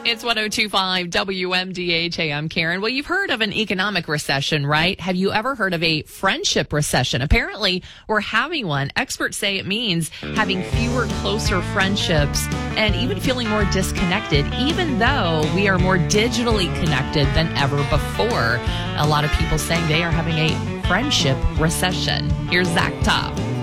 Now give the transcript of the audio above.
It's 102.5 WMDH. Hey, I'm Karen. Well, you've heard of an economic recession, right? Have you ever heard of a friendship recession? Apparently, we're having one. Experts say it means having fewer, closer friendships and even feeling more disconnected, even though we are more digitally connected than ever before. A lot of people saying they are having a friendship recession. Here's Zach Top.